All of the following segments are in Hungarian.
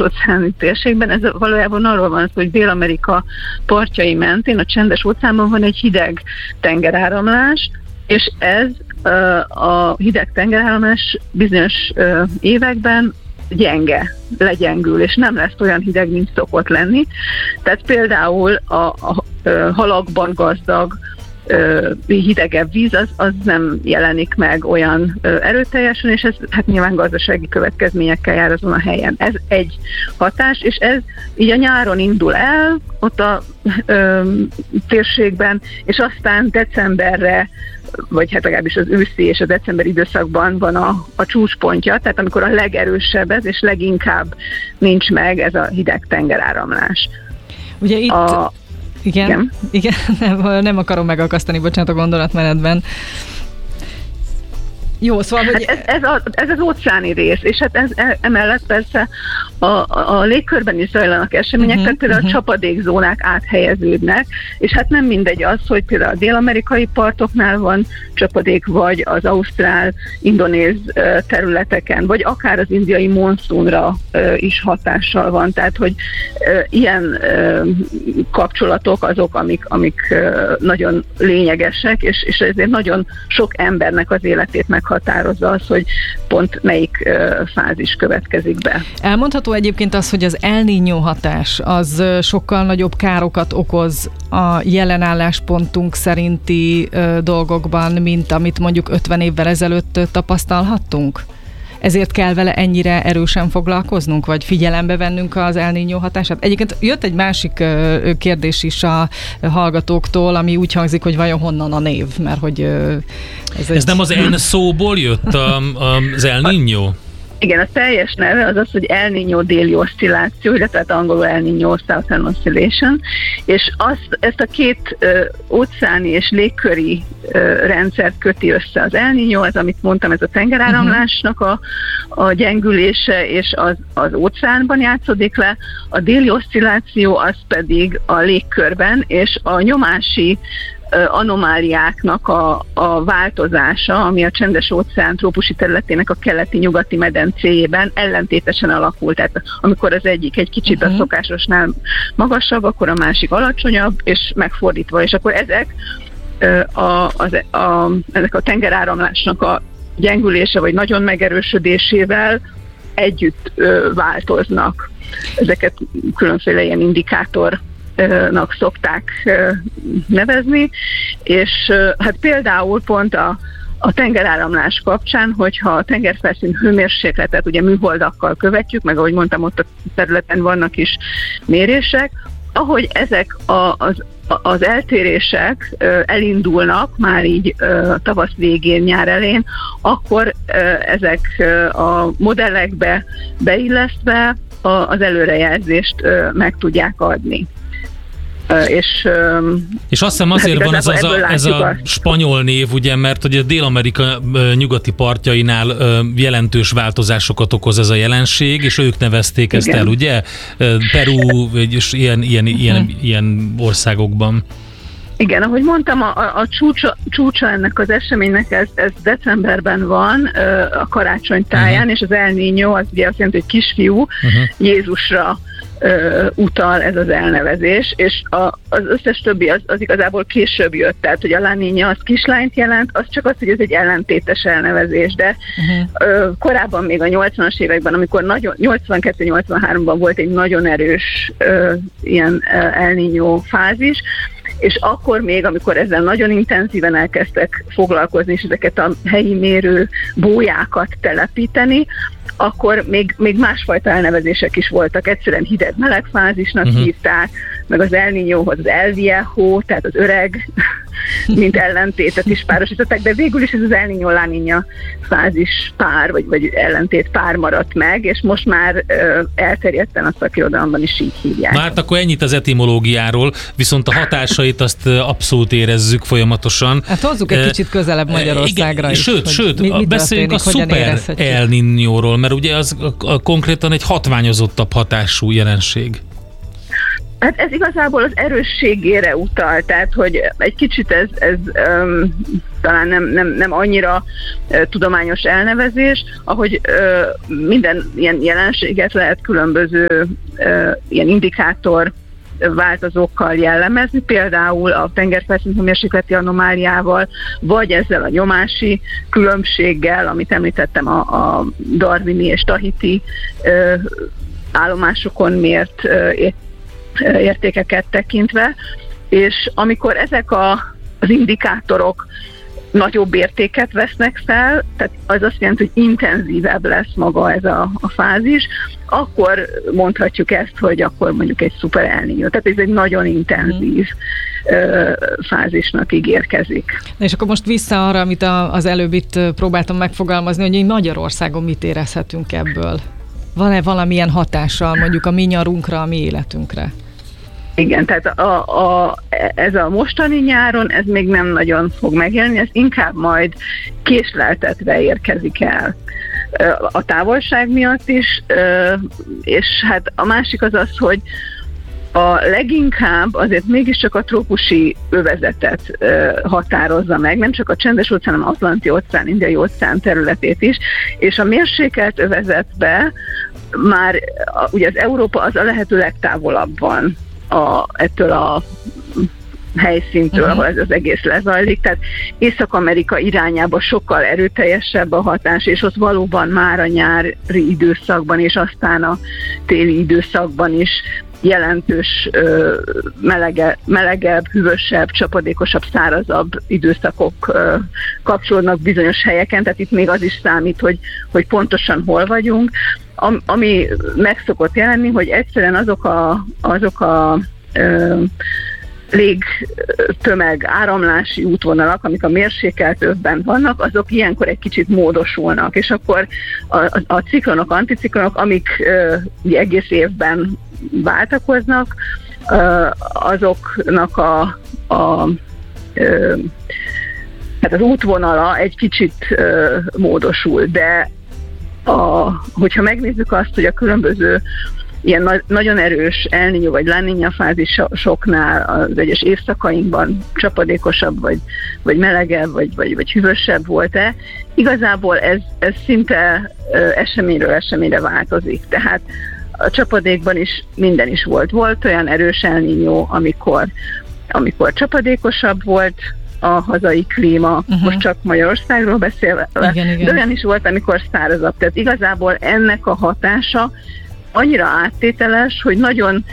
csendes-óceáni térségben. Ez valójában arról van szó, hogy Dél-Amerika partjai mentén a Csendes-óceánban van egy hideg tengeráramlás, és ez a hideg tengeráramlás bizonyos években gyenge, legyengül, és nem lesz olyan hideg, mint szokott lenni. Tehát például a halakban gazdag, hidegebb víz, az nem jelenik meg olyan erőteljesen, és ez hát nyilván gazdasági következményekkel jár azon a helyen. Ez egy hatás, és ez így a nyáron indul el, ott a térségben, és aztán decemberre, vagy hát legalábbis az őszi és a decemberi időszakban van a csúcspontja, tehát amikor a legerősebb ez, és leginkább nincs meg ez a hideg tengeráramlás. Ugye itt... Igen, nem akarom megakasztani, bocsánat, a gondolatmenetben. Jó, szóval, hogy... Hát ez az óceáni rész, és hát emellett persze a légkörben is zajlanak események, tehát például a csapadékzónák áthelyeződnek, és hát nem mindegy az, hogy például a dél-amerikai partoknál van csapadék, vagy az ausztrál, indonéz területeken, vagy akár az indiai monszunra is hatással van, tehát hogy ilyen kapcsolatok azok, amik nagyon lényegesek, és ezért nagyon sok embernek az életét meghatározza az, hogy pont melyik fázis következik be. Elmondható egyébként az, hogy az El Niño hatás az sokkal nagyobb károkat okoz a jelen álláspontunk szerinti dolgokban, mint amit mondjuk 50 évvel ezelőtt tapasztalhattunk? Ezért kell vele ennyire erősen foglalkoznunk, vagy figyelembe vennünk az El Niño hatását? Egyébként jött egy másik kérdés is a hallgatóktól, ami úgy hangzik, hogy vajon honnan a név, mert hogy... Ez nem az N szóból jött az El Niño? Igen, a teljes neve az az, hogy El Niño déli oszcilláció, illetve angolul El Niño Southern Oscillation, és ezt a két óceáni és légköri rendszert köti össze. Az El Niño, az, amit mondtam, ez a tengeráramlásnak a gyengülése, és az óceánban játszódik le, a déli oszcilláció az pedig a légkörben, és a nyomási anomáliáknak a változása, ami a Csendes-óceán trópusi területének a keleti-nyugati medencéjében ellentétesen alakul. Tehát amikor az egyik egy kicsit a szokásosnál magasabb, akkor a másik alacsonyabb, és megfordítva. És akkor ezek ennek a tengeráramlásnak a gyengülése, vagy nagyon megerősödésével együtt változnak. Ezeket különféle ilyen indikátornak szokták nevezni, és hát például pont a tengeráramlás kapcsán, hogyha a tengerfelszín hőmérsékletet ugye műholdakkal követjük, meg ahogy mondtam, ott a területen vannak is mérések, ahogy ezek az eltérések elindulnak, már így tavasz végén, nyár elején, akkor ezek a modellekbe beillesztve az előrejelzést meg tudják adni. És azt hiszem azért van ez a spanyol név, ugye, mert hogy a Dél-Amerika nyugati partjainál jelentős változásokat okoz ez a jelenség, és ők nevezték ezt el, ugye? Peru és ilyen országokban. Igen, ahogy mondtam, a csúcsa ennek az eseménynek ez decemberben van, a karácsony táján, és az El Niño az ugye azt jelenti, hogy kisfiú, Jézusra utal ez az elnevezés, és az összes többi az igazából később jött, tehát hogy a La Niña az kislányt jelent, az csak az, hogy ez egy ellentétes elnevezés, de korábban még a 80-as években, amikor 82-83-ban volt egy nagyon erős ilyen El Niño fázis, és akkor még, amikor ezzel nagyon intenzíven elkezdtek foglalkozni, és ezeket a helyi mérő bójákat telepíteni, akkor még másfajta elnevezések is voltak. Egyszerűen hideg-meleg fázisnak hívták, meg az El Niñóhoz az El Viejo, tehát az öreg, mint ellentétet is párosították, de végül is ez az El Niño-La Niña fázis pár, vagy ellentét pár maradt meg, és most már elterjedten a szakirodalomban is így hívják. Hát akkor ennyit az etimológiáról, viszont a hatásait azt abszolút érezzük folyamatosan. Hát hozzuk egy kicsit közelebb Magyarországra is. Sőt, beszéljünk a szuper El Niñóról, mert ugye az konkrétan egy hatványozottabb hatású jelenség. Hát ez igazából az erősségére utal, tehát hogy egy kicsit ez talán nem annyira tudományos elnevezés, ahogy minden ilyen jelenséget lehet különböző ilyen indikátor változókkal jellemezni, például a tengerfelszín hőmérsékleti anomáliával, vagy ezzel a nyomási különbséggel, amit említettem a darwini és tahiti állomásokon mért értékeket tekintve, és amikor ezek az indikátorok nagyobb értéket vesznek fel, tehát az azt jelenti, hogy intenzívebb lesz maga ez a fázis, akkor mondhatjuk ezt, hogy akkor mondjuk egy szuper El Niño. Tehát ez egy nagyon intenzív fázisnak ígérkezik. Na és akkor most vissza arra, amit az előbb itt próbáltam megfogalmazni, hogy Magyarországon mit érezhetünk ebből? Van-e valamilyen hatással mondjuk a mi nyarunkra, a mi életünkre? Igen, tehát ez a mostani nyáron, ez még nem nagyon fog megjelenni, ez inkább majd késleltetve érkezik el a távolság miatt is, és hát a másik az az, hogy a leginkább azért mégiscsak a trópusi övezetet határozza meg, nem csak a Csendes-óceán, hanem Atlanti-óceán, Indiai-óceán területét is, és a mérsékelt övezetbe már ugye az Európa az a lehető legtávolabb van ettől a helyszíntől, ahol ez az egész lezajlik. Tehát Észak-Amerika irányába sokkal erőteljesebb a hatás, és ott valóban már a nyári időszakban, és aztán a téli időszakban is jelentős melegebb, hűvösebb, csapadékosabb, szárazabb időszakok kapcsolódnak bizonyos helyeken, tehát itt még az is számít, hogy pontosan hol vagyunk. Ami meg szokott jelenni, hogy egyszerűen azok a légtömeg áramlási útvonalak, amik a mérsékelt övben vannak, azok ilyenkor egy kicsit módosulnak, és akkor a ciklonok, anticiklonok, amik egész évben váltakoznak, azoknak hát az útvonala egy kicsit módosul, de hogyha megnézzük azt, hogy a különböző ilyen nagyon erős El Niño vagy La Niña fázisoknál az egyes évszakainkban csapadékosabb, vagy melegebb, vagy hűvösebb volt-e, igazából ez szinte eseményről eseményre változik. Tehát a csapadékban is minden is volt. Volt olyan erős El Niño, amikor csapadékosabb volt a hazai klíma, most csak Magyarországról beszélve, igen. de olyan is volt, amikor szárazabb. Tehát igazából ennek a hatása annyira áttételes, hogy nagyon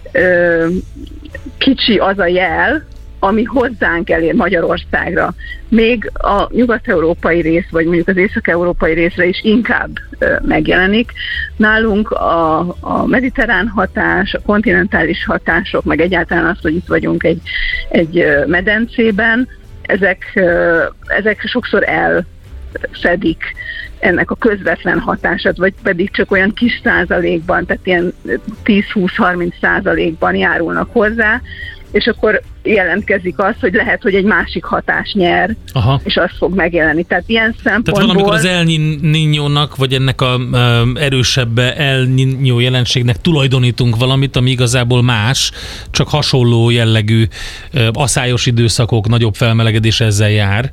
kicsi az a jel, ami hozzánk elér Magyarországra. Még a nyugat-európai rész, vagy mondjuk az észak-európai részre is inkább megjelenik. Nálunk a mediterrán hatás, a kontinentális hatások, meg egyáltalán az, hogy itt vagyunk egy medencében, ezek sokszor elfedik ennek a közvetlen hatását, vagy pedig csak olyan kis százalékban, tehát ilyen 10-20-30% járulnak hozzá, és akkor jelentkezik az, hogy lehet, hogy egy másik hatás nyer, és az fog megjelenni. Tehát ilyen szempontból... Tehát valamikor az El Niñónak, vagy ennek a erősebb El Niño jelenségnek tulajdonítunk valamit, ami igazából más, csak hasonló jellegű aszályos időszakok, nagyobb felmelegedés ezzel jár.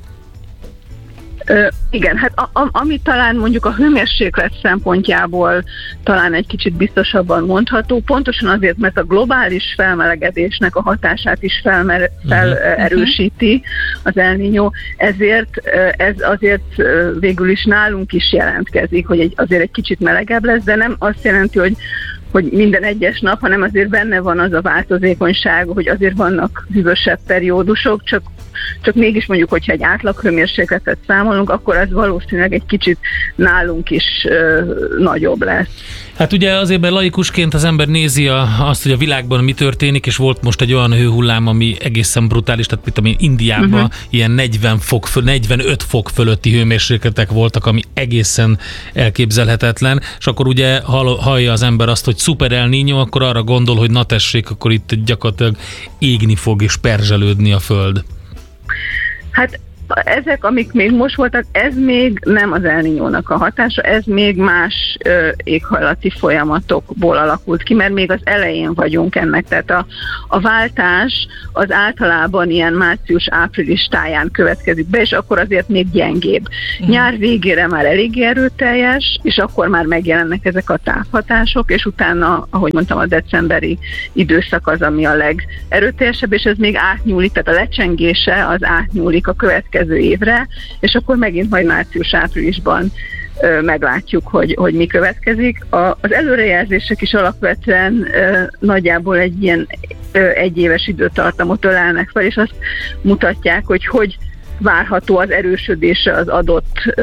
Igen, hát ami talán mondjuk a hőmérséklet szempontjából talán egy kicsit biztosabban mondható, pontosan azért, mert a globális felmelegedésnek a hatását is felerősíti az El Niño, ezért ez azért végül is nálunk is jelentkezik, hogy azért egy kicsit melegebb lesz, de nem azt jelenti, hogy minden egyes nap, hanem azért benne van az a változékonyság, hogy azért vannak hűvösebb periódusok, csak mégis mondjuk, hogyha egy átlag hőmérsékletet számolunk, akkor ez valószínűleg egy kicsit nálunk is nagyobb lesz. Hát ugye azért, mert laikusként az ember nézi azt, hogy a világban mi történik, és volt most egy olyan hőhullám, ami egészen brutális, tehát mit tudom én, Indiában ilyen 45 fok fölötti hőmérsékletek voltak, ami egészen elképzelhetetlen, és akkor ugye hallja az ember azt, hogy szuper El Niño, akkor arra gondol, hogy na tessék, akkor itt gyakorlatilag égni fog és perzselődni a föld. Hát ezek, amik még most voltak, ez még nem az El Niñónak a hatása, ez még más éghajlati folyamatokból alakult ki, mert még az elején vagyunk ennek, tehát a váltás az általában ilyen március-április táján következik be, és akkor azért még gyengébb. Nyár végére már eléggé erőteljes, és akkor már megjelennek ezek a távhatások, és utána, ahogy mondtam, a decemberi időszak az, ami a legerőteljesebb, és ez még átnyúlik, tehát a lecsengése az átnyúlik a következő évre, és akkor megint majd március-áprilisban meglátjuk, hogy mi következik. Az előrejelzések is alapvetően nagyjából egy ilyen egyéves időtartamot ölelnek fel, és azt mutatják, hogy várható az erősödése az adott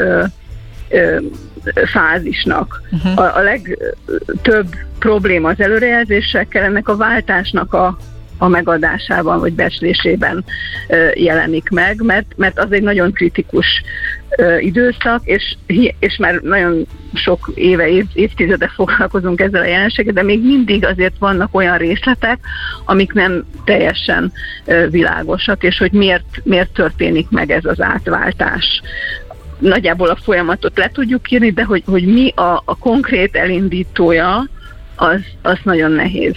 fázisnak. A legtöbb probléma az előrejelzésekkel ennek a váltásnak a megadásában vagy becslésében jelenik meg, mert az egy nagyon kritikus időszak, és már nagyon sok évtizede foglalkozunk ezzel a jelenséggel, de még mindig azért vannak olyan részletek, amik nem teljesen világosak, és hogy miért történik meg ez az átváltás. Nagyjából a folyamatot le tudjuk írni, de hogy mi a konkrét elindítója, az nagyon nehéz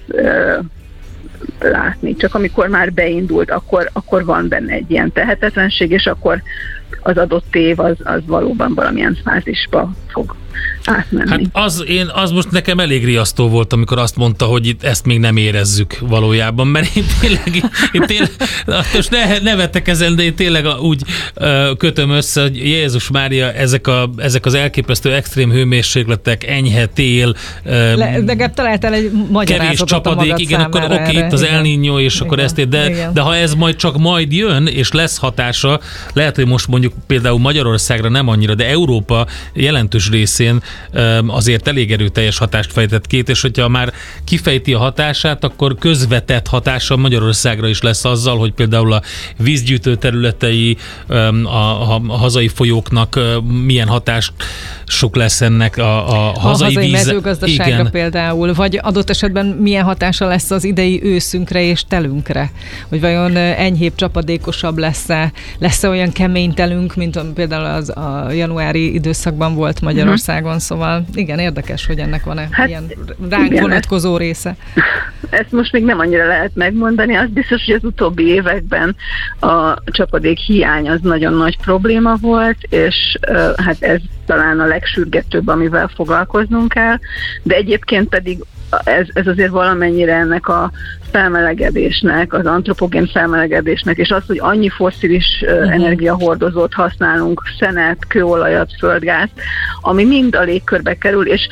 látni. Csak amikor már beindult, akkor van benne egy ilyen tehetetlenség, és akkor az adott év az valóban valamilyen fázisba fog átmenni. Hát az most nekem elég riasztó volt, amikor azt mondta, hogy itt ezt még nem érezzük valójában, mert én tényleg most ne vettek ezen, de én tényleg úgy kötöm össze, hogy Jézus Mária, ezek az elképesztő extrém hőmérsékletek, enyhe tél, de találtál egy kevés csapadék, igen, akkor oké, itt az El Niño, és igen, akkor ezt de ha ez majd jön, és lesz hatása, lehet, hogy most mondjuk például Magyarországra nem annyira, de Európa jelentős részén azért elég erőteljes hatást fejtett ki, és hogyha már kifejti a hatását, akkor közvetett hatása Magyarországra is lesz azzal, hogy például a vízgyűjtő területei, a hazai folyóknak milyen hatás sok lesz ennek a hazai víz. Mezőgazdaságra igen. Például, vagy adott esetben milyen hatása lesz az idei őszünkre és telünkre? Hogy vajon enyhébb, csapadékosabb lesz-e olyan kemény telünk, mint például a januári időszakban volt Magyarországon, szóval igen, érdekes, hogy ennek van-e ilyen ránk vonatkozó része. Ezt most még nem annyira lehet megmondani, az biztos, hogy az utóbbi években a csapadék hiány az nagyon nagy probléma volt, és hát ez talán a legsürgetőbb, amivel foglalkoznunk kell, de egyébként pedig ez azért valamennyire ennek a felmelegedésnek, az antropogén felmelegedésnek, és az, hogy annyi fosszilis energiahordozót használunk, szenet, kőolajat, földgázt, ami mind a légkörbe kerül, és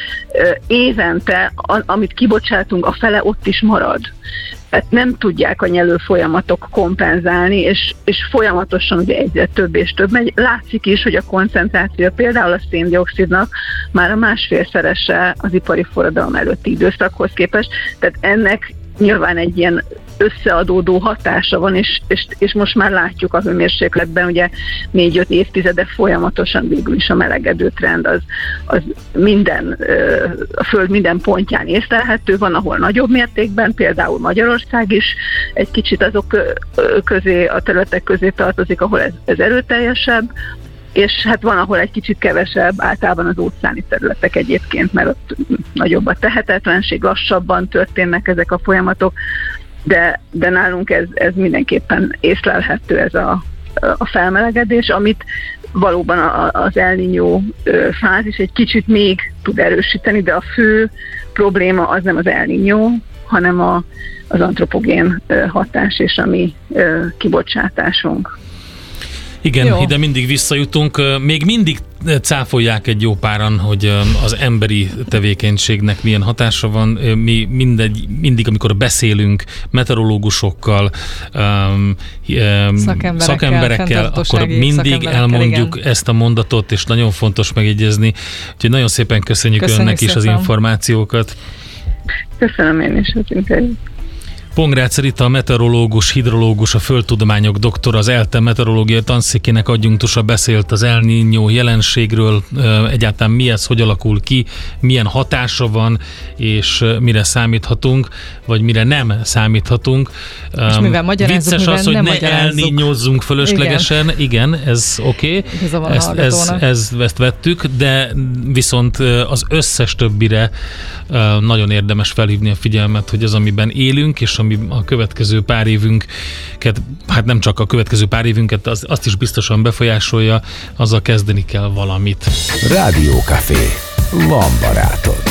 évente, amit kibocsátunk, a fele ott is marad. Tehát nem tudják a nyelő folyamatok kompenzálni, és folyamatosan ugye egyre több és több megy. Látszik is, hogy a koncentráció például a széndioxidnak már a 1,5-szerese az ipari forradalom előtti időszakhoz képest, tehát ennek nyilván egy ilyen összeadódó hatása van, és most már látjuk a hőmérsékletben, ugye 4-5 évtizede folyamatosan végül is a melegedő trend az minden, a Föld minden pontján észlelhető, van, ahol nagyobb mértékben, például Magyarország is egy kicsit azok közé, a területek közé tartozik, ahol ez erőteljesebb, és hát van, ahol egy kicsit kevesebb, általában az óceáni területek egyébként, mert ott nagyobb a tehetetlenség, lassabban történnek ezek a folyamatok, de nálunk ez mindenképpen észlelhető, ez a felmelegedés, amit valóban az El Niño fázis egy kicsit még tud erősíteni, de a fő probléma az nem az El Niño, hanem az antropogén hatás és a mi kibocsátásunk. Igen, jó. Ide mindig visszajutunk. Még mindig cáfolják egy jó páran, hogy az emberi tevékenységnek milyen hatása van. Mi mindig, amikor beszélünk meteorológusokkal, szakemberekkel, akkor mindig elmondjuk igen. Ezt a mondatot, és nagyon fontos megjegyezni. Úgyhogy nagyon szépen köszönjük önnek is az információkat. Köszönöm én is az interjút. Pongrácz Rita, meteorológus, hidrológus, a földtudományok doktora, az ELTE meteorológiai tanszékének adjunktusa beszélt az El Niño jelenségről, egyáltalán mi ez, hogy alakul ki, milyen hatása van, és mire számíthatunk, vagy mire nem számíthatunk. És mivel magyarázzuk, vicces mivel az, hogy nem ne elniñozzunk fölöslegesen, igen, ez oké, ezt vettük, de viszont az összes többire nagyon érdemes felhívni a figyelmet, hogy az, amiben élünk, és ami a következő pár évünket, hát nem csak a következő pár évünket, azt is biztosan befolyásolja, azzal kezdeni kell valamit. Rádiókafé. Van barátod.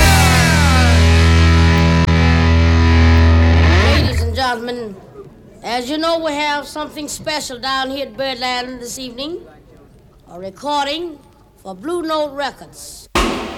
Ladies and gentlemen, as you know, we have something special down here at Birdland this evening. A recording for Blue Note Records.